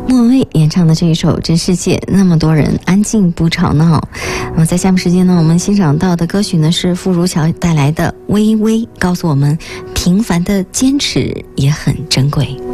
莫文蔚演唱的这一首《这世界那么多人，安静不吵闹》。那么在下面时间呢，我们欣赏到的歌曲呢是傅如乔带来的《微微》，告诉我们平凡的坚持也很珍贵。